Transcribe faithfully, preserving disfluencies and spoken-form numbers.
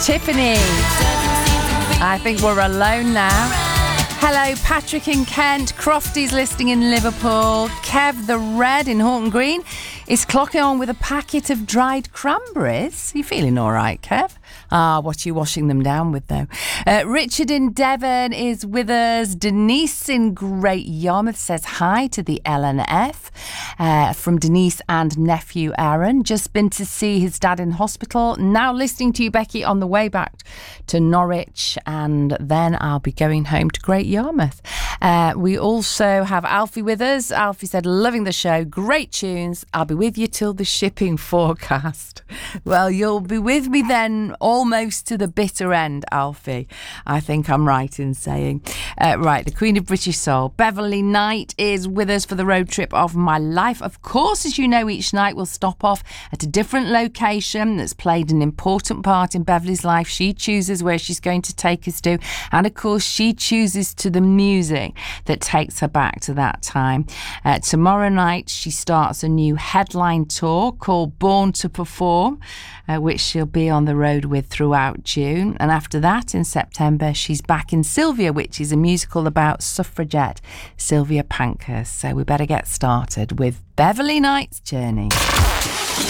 Tiffany. I think we're alone now. Hello, Patrick in Kent. Crofty's listening in Liverpool. Kev the Red in Horton Green is clocking on with a packet of dried cranberries. You feeling all right, Kev? Ah, what are you washing them down with, though? Uh, Richard in Devon is with us. Denise in Great Yarmouth says hi to the L N F uh, from Denise and nephew Aaron. Just been to see his dad in hospital. Now listening to you, Becky, on the way back to Norwich, and then I'll be going home to Great Yarmouth. Uh, we also have Alfie with us. Alfie said, loving the show, great tunes. I'll be with you till the shipping forecast. Well, you'll be with me then almost to the bitter end, Alfie. I think I'm right in saying. Uh, right, the Queen of British Soul, Beverly Knight, is with us for the road trip of my life. Of course, as you know, each night we'll stop off at a different location that's played an important part in Beverly's life. She chooses where she's going to take us to, and of course she chooses to the music that takes her back to that time. Uh, tomorrow night she starts a new headline tour called Born to Perform, uh, which she'll be on the road with throughout June, and after that in September she's back in Sylvia, which is a musical about suffragette Sylvia Pankhurst. So we better get started with Beverly Knight's Journey.